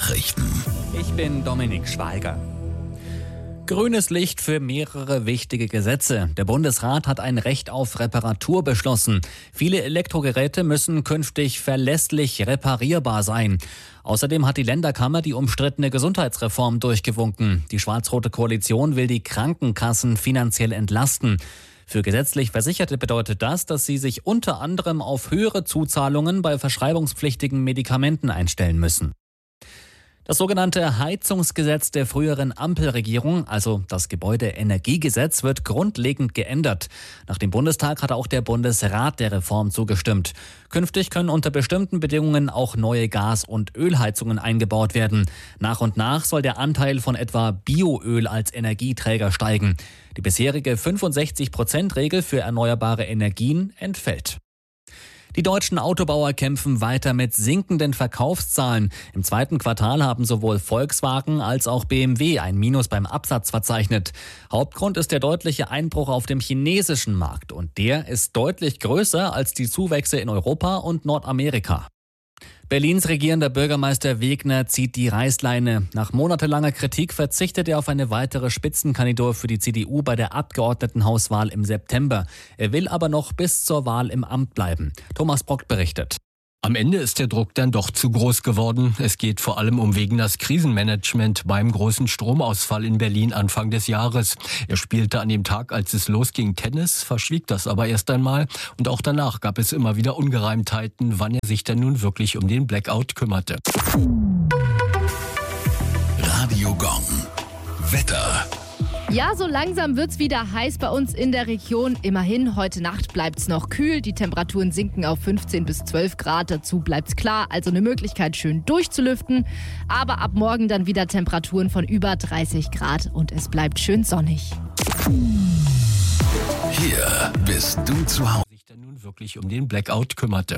Nachrichten. Ich bin Dominik Schweiger. Grünes Licht für mehrere wichtige Gesetze. Der Bundesrat hat ein Recht auf Reparatur beschlossen. Viele Elektrogeräte müssen künftig verlässlich reparierbar sein. Außerdem hat die Länderkammer die umstrittene Gesundheitsreform durchgewunken. Die schwarz-rote Koalition will die Krankenkassen finanziell entlasten. Für gesetzlich Versicherte bedeutet das, dass sie sich unter anderem auf höhere Zuzahlungen bei verschreibungspflichtigen Medikamenten einstellen müssen. Das sogenannte Heizungsgesetz der früheren Ampelregierung, also das Gebäudeenergiegesetz, wird grundlegend geändert. Nach dem Bundestag hat auch der Bundesrat der Reform zugestimmt. Künftig können unter bestimmten Bedingungen auch neue Gas- und Ölheizungen eingebaut werden. Nach und nach soll der Anteil von etwa Bioöl als Energieträger steigen. Die bisherige 65%-Regel für erneuerbare Energien entfällt. Die deutschen Autobauer kämpfen weiter mit sinkenden Verkaufszahlen. Im zweiten Quartal haben sowohl Volkswagen als auch BMW ein Minus beim Absatz verzeichnet. Hauptgrund ist der deutliche Einbruch auf dem chinesischen Markt. Und der ist deutlich größer als die Zuwächse in Europa und Nordamerika. Berlins regierender Bürgermeister Wegner zieht die Reißleine. Nach monatelanger Kritik verzichtet er auf eine weitere Spitzenkandidatur für die CDU bei der Abgeordnetenhauswahl im September. Er will aber noch bis zur Wahl im Amt bleiben. Thomas Brock berichtet. Am Ende ist der Druck dann doch zu groß geworden. Es geht vor allem um Wegners Krisenmanagement beim großen Stromausfall in Berlin Anfang des Jahres. Er spielte an dem Tag, als es losging, Tennis, verschwieg das aber erst einmal. Und auch danach gab es immer wieder Ungereimtheiten, wann er sich denn nun wirklich um den Blackout kümmerte. Radio Gong. Wetter. Ja, so langsam wird's wieder heiß bei uns in der Region. Immerhin, heute Nacht bleibt's noch kühl. Die Temperaturen sinken auf 15 bis 12 Grad. Dazu bleibt's klar, also eine Möglichkeit, schön durchzulüften. Aber ab morgen dann wieder Temperaturen von über 30 Grad und es bleibt schön sonnig. Hier bist du zu Hause. Sich denn nun wirklich um den Blackout kümmerte.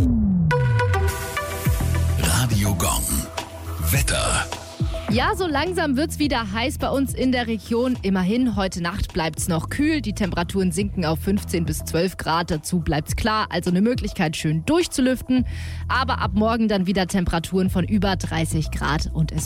Radio Gong. Wetter. Ja, so langsam wird's wieder heiß bei uns in der Region. Immerhin, heute Nacht bleibt's noch kühl. Die Temperaturen sinken auf 15 bis 12 Grad. Dazu bleibt's klar, also eine Möglichkeit, schön durchzulüften. Aber ab morgen dann wieder Temperaturen von über 30 Grad und es